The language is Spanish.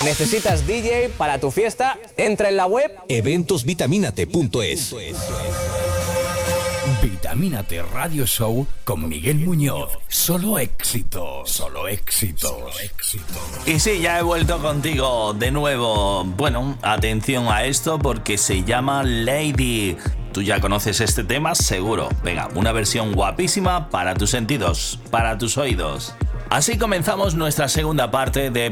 ¿Necesitas DJ para tu fiesta? Entra en la web eventosvitaminate.es. Vitamínate Radio Show con Miguel Muñoz. Solo éxitos, solo éxitos, solo éxitos. Y sí, ya he vuelto contigo de nuevo. Bueno, atención a esto porque se llama Lady. Tú ya conoces este tema, seguro. Venga, una versión guapísima para tus sentidos, para tus oídos. Así comenzamos nuestra segunda parte de